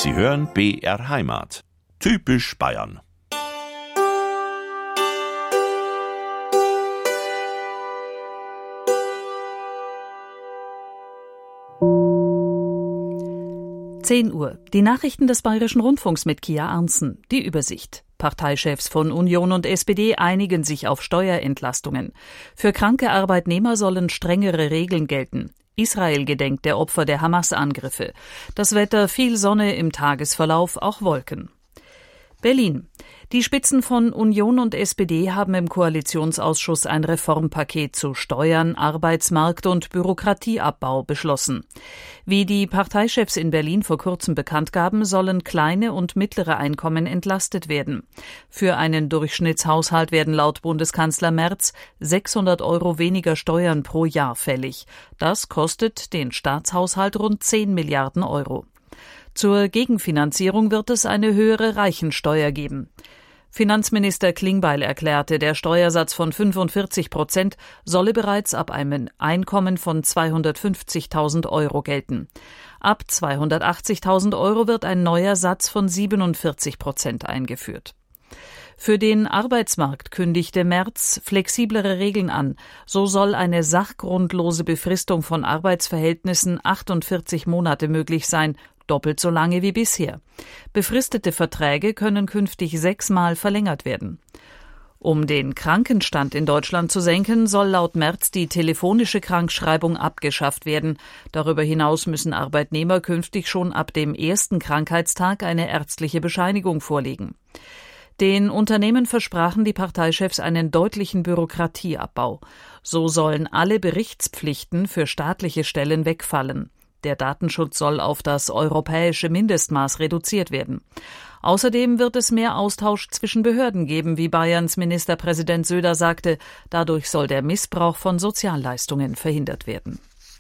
Sie hören BR Heimat. Typisch Bayern. Uhr. Die Nachrichten des Bayerischen Rundfunks mit Kia Arntzen. Die Übersicht. Parteichefs von Union und SPD einigen sich auf Steuerentlastungen. Für kranke Arbeitnehmer sollen strengere Regeln gelten. Israel gedenkt der Opfer der Hamas-Angriffe. Das Wetter: viel Sonne, im Tagesverlauf auch Wolken. Berlin. Die Spitzen von Union und SPD haben im Koalitionsausschuss ein Reformpaket zu Steuern, Arbeitsmarkt und Bürokratieabbau beschlossen. Wie die Parteichefs in Berlin vor kurzem bekannt gaben, sollen kleine und mittlere Einkommen entlastet werden. Für einen Durchschnittshaushalt werden laut Bundeskanzler Merz 600 € weniger Steuern pro Jahr fällig. Das kostet den Staatshaushalt rund 10 Milliarden €. Zur Gegenfinanzierung wird es eine höhere Reichensteuer geben. Finanzminister Klingbeil erklärte, der Steuersatz von 45% solle bereits ab einem Einkommen von 250.000 € gelten. Ab 280.000 € wird ein neuer Satz von 47% eingeführt. Für den Arbeitsmarkt kündigte Merz flexiblere Regeln an. So soll eine sachgrundlose Befristung von Arbeitsverhältnissen 48 Monate möglich sein, doppelt so lange wie bisher. Befristete Verträge können künftig 6-mal verlängert werden. Um den Krankenstand in Deutschland zu senken, soll laut Merz die telefonische Krankschreibung abgeschafft werden. Darüber hinaus müssen Arbeitnehmer künftig schon ab dem ersten Krankheitstag eine ärztliche Bescheinigung vorlegen. Den Unternehmen versprachen die Parteichefs einen deutlichen Bürokratieabbau. So sollen alle Berichtspflichten für staatliche Stellen wegfallen. Der Datenschutz soll auf das europäische Mindestmaß reduziert werden. Außerdem wird es mehr Austausch zwischen Behörden geben, wie Bayerns Ministerpräsident Söder sagte. Dadurch soll der Missbrauch von Sozialleistungen verhindert werden.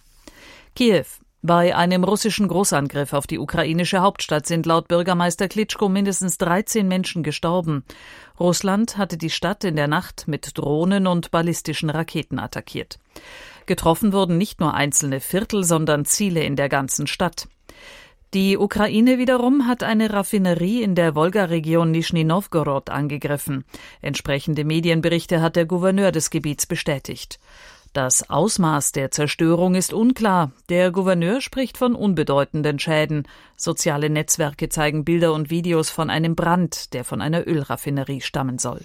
Kiew. Bei einem russischen Großangriff auf die ukrainische Hauptstadt sind laut Bürgermeister Klitschko mindestens 13 Menschen gestorben. Russland hatte die Stadt in der Nacht mit Drohnen und ballistischen Raketen attackiert. Getroffen wurden nicht nur einzelne Viertel, sondern Ziele in der ganzen Stadt. Die Ukraine wiederum hat eine Raffinerie in der Wolga-Region Nischni Nowgorod angegriffen. Entsprechende Medienberichte hat der Gouverneur des Gebiets bestätigt. Das Ausmaß der Zerstörung ist unklar. Der Gouverneur spricht von unbedeutenden Schäden. Soziale Netzwerke zeigen Bilder und Videos von einem Brand, der von einer Ölraffinerie stammen soll.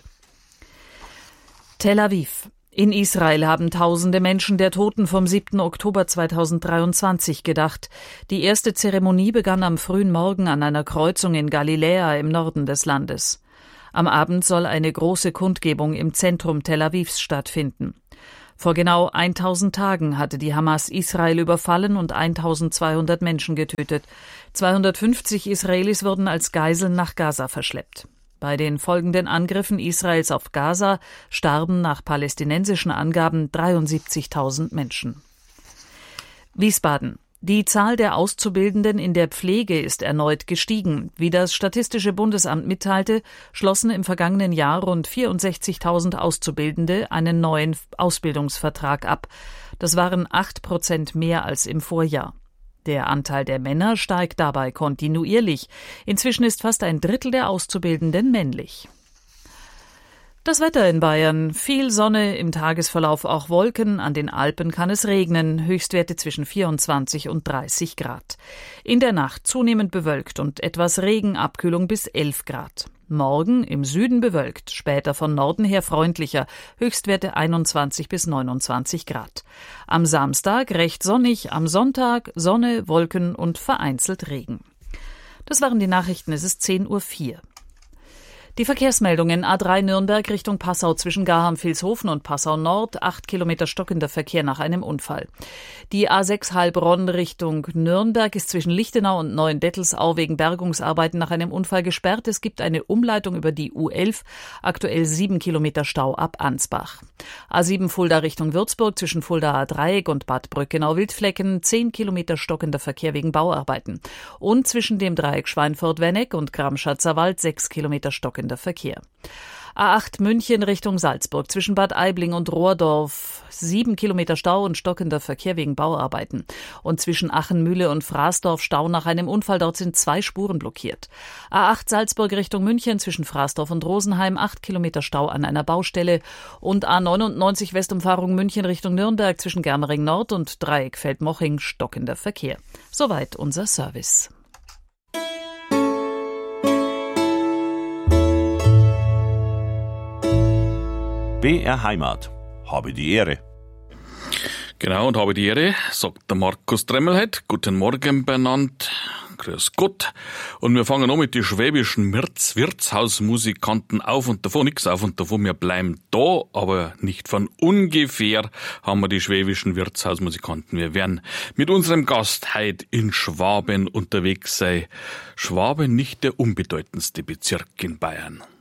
Tel Aviv. In Israel haben tausende Menschen der Toten vom 7. Oktober 2023 gedacht. Die erste Zeremonie begann am frühen Morgen an einer Kreuzung in Galiläa im Norden des Landes. Am Abend soll eine große Kundgebung im Zentrum Tel Avivs stattfinden. Vor genau 1000 Tagen hatte die Hamas Israel überfallen und 1200 Menschen getötet. 250 Israelis wurden als Geiseln nach Gaza verschleppt. Bei den folgenden Angriffen Israels auf Gaza starben nach palästinensischen Angaben 73.000 Menschen. Wiesbaden. Die Zahl der Auszubildenden in der Pflege ist erneut gestiegen. Wie das Statistische Bundesamt mitteilte, schlossen im vergangenen Jahr rund 64.000 Auszubildende einen neuen Ausbildungsvertrag ab. Das waren 8% mehr als im Vorjahr. Der Anteil der Männer steigt dabei kontinuierlich. Inzwischen ist fast ein Drittel der Auszubildenden männlich. Das Wetter in Bayern: viel Sonne, im Tagesverlauf auch Wolken, an den Alpen kann es regnen, Höchstwerte zwischen 24 und 30 Grad. In der Nacht zunehmend bewölkt und etwas Regen, Abkühlung bis 11 Grad. Morgen im Süden bewölkt, später von Norden her freundlicher, Höchstwerte 21 bis 29 Grad. Am Samstag recht sonnig, am Sonntag Sonne, Wolken und vereinzelt Regen. Das waren die Nachrichten, es ist 10:04 Uhr. Die Verkehrsmeldungen: A3 Nürnberg Richtung Passau zwischen Garham-Vilshofen und Passau Nord, 8 Kilometer stockender Verkehr nach einem Unfall. Die A6 Heilbronn Richtung Nürnberg ist zwischen Lichtenau und Neuendettelsau wegen Bergungsarbeiten nach einem Unfall gesperrt. Es gibt eine Umleitung über die U11, aktuell 7 Kilometer Stau ab Ansbach. A7 Fulda Richtung Würzburg zwischen Fuldaer Dreieck und Bad Brückenau-Wildflecken, 10 Kilometer stockender Verkehr wegen Bauarbeiten. Und zwischen dem Dreieck Schweinfurt-Wenneck und Gramschatzer Wald 6 Kilometer stockender stockender Verkehr. A8 München Richtung Salzburg zwischen Bad Aibling und Rohrdorf. 7 Kilometer Stau und stockender Verkehr wegen Bauarbeiten. Und zwischen Achenmühle und Fraßdorf Stau nach einem Unfall. Dort sind 2 Spuren blockiert. A8 Salzburg Richtung München zwischen Fraßdorf und Rosenheim. 8 Kilometer Stau an einer Baustelle. Und A99 Westumfahrung München Richtung Nürnberg zwischen Germering Nord und Dreieck Feldmoching stockender Verkehr. Soweit unser Service. BR Heimat. Habe die Ehre. Genau, und habe die Ehre, sagt der Markus Tremmelheit. Guten Morgen benannt. Grüß Gott. Und wir fangen an mit den schwäbischen Wirtshausmusikanten auf und davon. Nix auf und davon, wir bleiben da, aber nicht von ungefähr haben wir die schwäbischen Wirtshausmusikanten. Wir werden mit unserem Gast heute in Schwaben unterwegs sein. Schwaben nicht der unbedeutendste Bezirk in Bayern.